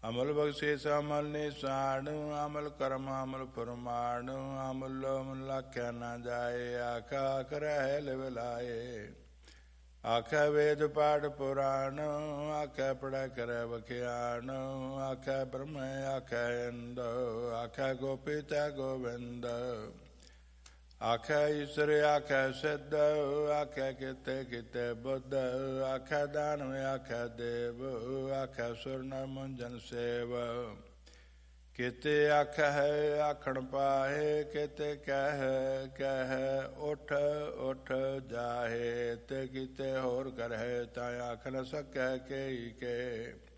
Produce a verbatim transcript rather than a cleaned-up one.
ਅਮਲ ਬਖਸ਼ਿਸ਼ ਅਮਲ ਨਿਸ਼ਾਨ, ਅਮਲ ਕਰਮ ਅਮਲ ਫਰਮਾਨ, ਅਮਲ ਅਮਲ ਆਖਿਆ ਨਾ ਜਾਏ, ਆਖਾ ਆਖ ਰਹਿ ਲਿਵ ਲਾਏ। ਆਖੈ ਵੇਦ ਪਾਠ ਪੁਰਾਣ, ਆਖੈ ਪੜ੍ਹੈ ਕਰੈ ਵਖਿਆਨ, ਆਖੈ ਬ੍ਰਹਮ ਆਖੈ ਇੰਦ, ਆਖੈ ਗੋਪੀ ਤੈ ਗੋਬਿੰਦ। ਆਖੈ ਈਸ਼ਰ ਆਖੈ ਸਿੱਧ, ਆਖੈ ਕਿਤੇ ਕਿਤੇ ਬੁੱਧ, ਆਖੈ ਦਾਨਵ ਆਖੈ ਦੇਵ, ਆਖੈ ਸੁਰ ਨਰ ਮੁੰਜਨ ਸੇਵ। ਕਿਤੇ ਆਖੈ ਆਖਣ ਪਾਹੇ, ਕਿਤੇ ਕਹਿ ਕਹਿ ਉਠ ਉਠ ਜਾਹੇ, ਤੇ ਕਿਤੇ ਹੋਰ ਕਰਹਿ ਤਾਂ ਆਖ ਨ ਸਕੈ ਕੇਈ ਕੇ।